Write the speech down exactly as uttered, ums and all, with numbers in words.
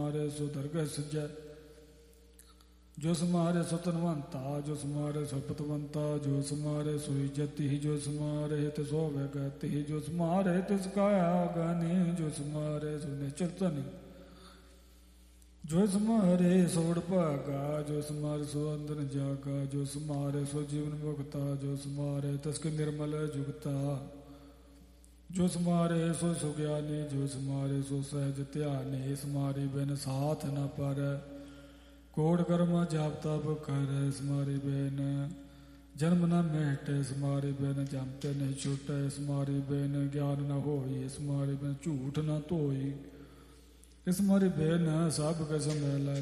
ਸਮਾਰੇ ਸੋ ਦਰਗਹਿ ਸਜੈ। ਜੋ ਸਮਾਰੇ ਸੋ ਧਨਵੰਤਾ ਜੋ ਸਮਾਰੇ ਸੋ ਪਤਵੰਤਾ ਜੋ ਸਮਾਰੇ ਸੋ ਇੱਜ਼ਤੀ ਜੋ ਸਮਾਰੇ ਤਿਸ ਹੋਵੈ ਗਤੀ ਜੋ ਸਮਾਰੇ ਤਿਸ ਕਾਇਆ ਗਾਨੀ ਜੋ ਸਮਾਰੇ ਸੋ ਨਿਚਰ ਧਨੀ ਜੋ ਸਮਾਰੇ ਸੋੜ ਭਾਗਾ ਜੋ ਸਮਾਰੇ ਸੋ ਅੰਦਰ ਜਾਗਾ ਜੋ ਸਮਾਰੇ ਸੋ ਜੀਵਨ ਮੁਕਤਾ ਜੋ ਸਮਾਰੇ ਤਿਸ ਕੇ ਨਿਰਮਲ ਜੁਗਤਾ ਜੋ ਸਮਾਰੇ ਸੋ ਸੁਗਿਆਨੀ ਜੋ ਸਮਾਰੇ ਸੋ ਸਹਿਜ ਧਿਆਨੀ ਸਮਾਰੇ ਬਿਨ ਸਾਥ ਨ ਪਰ ਕੋੜ ਕਰਮ ਜਾਪ ਤਪ ਕਰ ਸਮਾਰੇ ਬਿਨ ਜਨਮ ਨ ਮਿਟੇ ਸਮਾਰੇ ਬਿਨ ਜਮ ਤੇ ਨਹੀਂ ਛੁਟੈ ਸਮਾਰੇ ਬਿਨ ਗਿਆਨ ਨ ਹੋਈ ਸਮਾਰੇ ਬਿਨ ਝੂਠ ਨ ਧੋਈ ਇਸ ਮਾਰੇ ਬਿਨ ਸਭ ਕਸਮ ਲੈ